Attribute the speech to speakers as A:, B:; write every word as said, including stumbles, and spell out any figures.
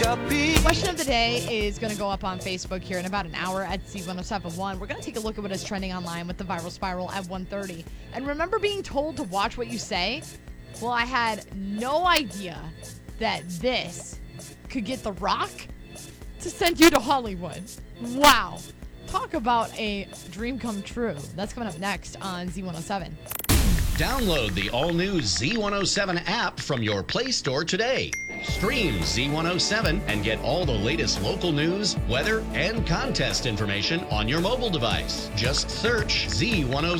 A: Question of the day is going to go up on Facebook here in about an hour at Z ten seventy-one. We're going to take a look at what is trending online with the viral spiral at one thirty. And remember being told to watch what you say? Well, I had no idea that this could get The Rock to send you to Hollywood. Wow. Talk about a dream come true. That's coming up next on Z one oh seven.
B: Download the all-new Z one oh seven app from your Play Store today. Stream Z one oh seven and get all the latest local news, weather, and contest information on your mobile device. Just search Z one oh seven.